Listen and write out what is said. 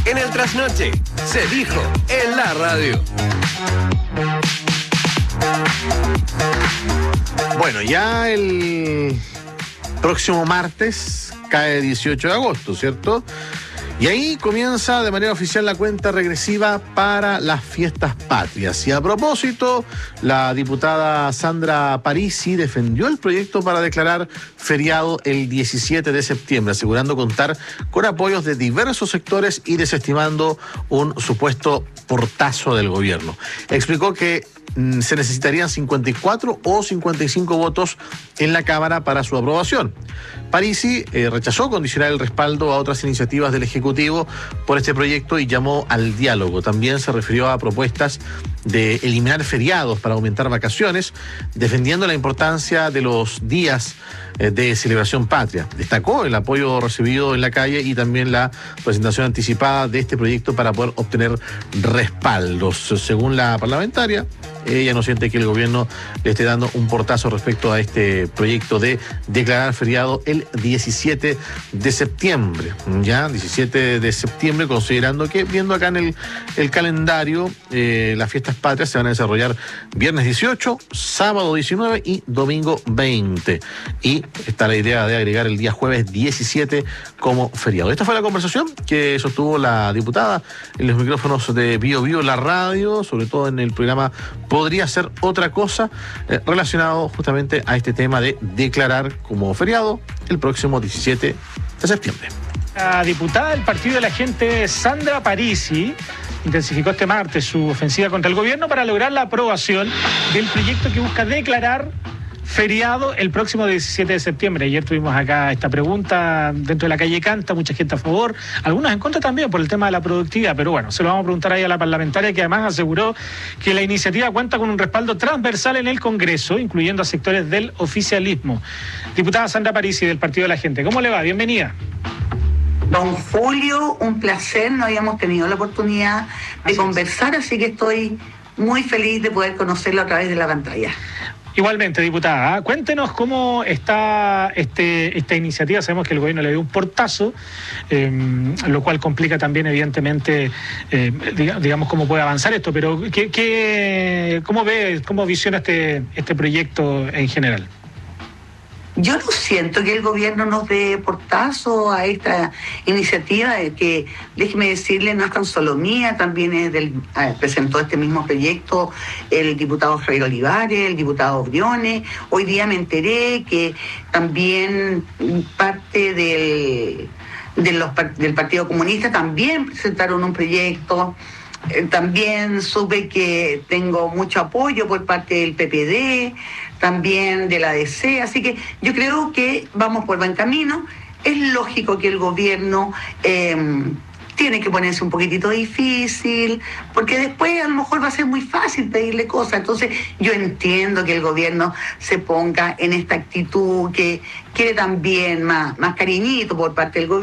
En el trasnoche, se dijo en la radio. Bueno, ya el próximo martes cae 18 de agosto, ¿cierto? Y ahí comienza de manera oficial la cuenta regresiva para las fiestas patrias. Y a propósito, la diputada Sandra Parisi defendió el proyecto para declarar feriado el 17 de septiembre, asegurando contar con apoyos de diversos sectores y desestimando un supuesto portazo del gobierno. Explicó que se necesitarían 54 o 55 votos en la Cámara para su aprobación. Parisi rechazó condicionar el respaldo a otras iniciativas del Ejecutivo por este proyecto y llamó al diálogo. También se refirió a propuestas de eliminar feriados para aumentar vacaciones, defendiendo la importancia de los días de celebración patria. Destacó el apoyo recibido en la calle y también la presentación anticipada de este proyecto para poder obtener respaldos. Según la parlamentaria, ella no siente que el gobierno le esté dando un portazo respecto a este proyecto de declarar feriado el 17 de septiembre. Ya, 17 de septiembre, considerando que, viendo acá en el calendario, las fiestas patrias se van a desarrollar viernes 18, sábado 19 y domingo 20. Y está la idea de agregar el día jueves 17 como feriado. Esta fue la conversación que sostuvo la diputada en los micrófonos de Bio Bio, la radio, sobre todo en el programa Podría Ser Otra Cosa, relacionado justamente a este tema de declarar como feriado el próximo 17 de septiembre. La diputada del Partido de la Gente, Sandra Parisi, intensificó este martes su ofensiva contra el gobierno para lograr la aprobación del proyecto que busca declarar feriado el próximo 17 de septiembre. Ayer tuvimos acá esta pregunta dentro de la calle Canta, mucha gente a favor, algunos en contra también por el tema de la productividad, pero bueno, se lo vamos a preguntar ahí a la parlamentaria, que además aseguró que la iniciativa cuenta con un respaldo transversal en el Congreso, incluyendo a sectores del oficialismo. Diputada Sandra Parisi, del Partido de la Gente, ¿cómo le va? Bienvenida. Don Julio, un placer, no habíamos tenido la oportunidad de conversar, así que estoy muy feliz de poder conocerlo a través de la pantalla. Igualmente, diputada, cuéntenos cómo está esta iniciativa. Sabemos que el gobierno le dio un portazo, lo cual complica también, evidentemente, digamos, cómo puede avanzar esto, pero ¿cómo visiona este proyecto en general? Yo no siento que el gobierno nos dé portazo a esta iniciativa, que, déjeme decirle, no es tan solo mía, también presentó este mismo proyecto el diputado Javier Olivares, el diputado Briones. Hoy día me enteré que también parte del Partido Comunista también presentaron un proyecto. También supe que tengo mucho apoyo por parte del PPD, también de la DC, así que yo creo que vamos por buen camino. Es lógico que el gobierno tiene que ponerse un poquitito difícil, porque después a lo mejor va a ser muy fácil pedirle cosas. Entonces yo entiendo que el gobierno se ponga en esta actitud, que quiere también más cariñito por parte del gobierno.